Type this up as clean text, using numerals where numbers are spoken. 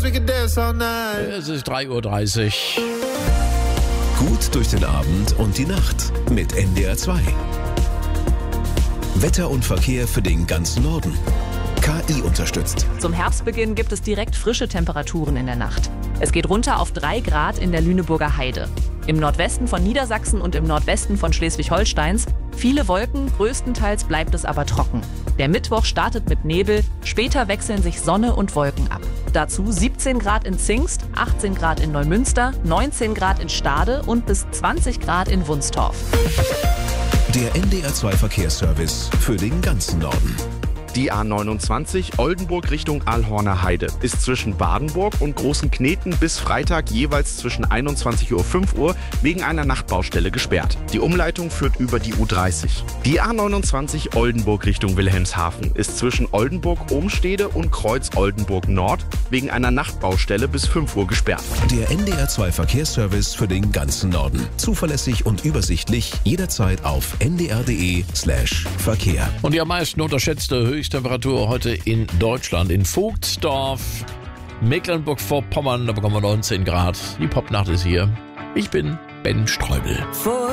Es ist 3:30 Uhr. Gut durch den Abend und die Nacht mit NDR 2. Wetter und Verkehr für den ganzen Norden. KI unterstützt. Zum Herbstbeginn gibt es direkt frische Temperaturen in der Nacht. Es geht runter auf 3 Grad in der Lüneburger Heide. Im Nordwesten von Niedersachsen und im Nordwesten von Schleswig-Holsteins viele Wolken, größtenteils bleibt es aber trocken. Der Mittwoch startet mit Nebel, später wechseln sich Sonne und Wolken ab. Dazu 17 Grad in Zingst, 18 Grad in Neumünster, 19 Grad in Stade und bis 20 Grad in Wunstorf. Der NDR 2 Verkehrsservice für den ganzen Norden. Die A29 Oldenburg Richtung Alhorner Heide ist zwischen Badenburg und Großen Kneten bis Freitag jeweils zwischen 21:05 Uhr wegen einer Nachtbaustelle gesperrt. Die Umleitung führt über die U30. Die A29 Oldenburg Richtung Wilhelmshaven ist zwischen Oldenburg-Ohmstede und Kreuz Oldenburg Nord wegen einer Nachtbaustelle bis 5 Uhr gesperrt. Der NDR 2 Verkehrsservice für den ganzen Norden. Zuverlässig und übersichtlich jederzeit auf ndr.de/Verkehr. Und die am meisten unterschätzte Höchsttemperatur heute in Deutschland. In Vogtsdorf, Mecklenburg-Vorpommern, da bekommen wir 19 Grad. Die Popnacht ist hier. Ich bin Ben Streubel.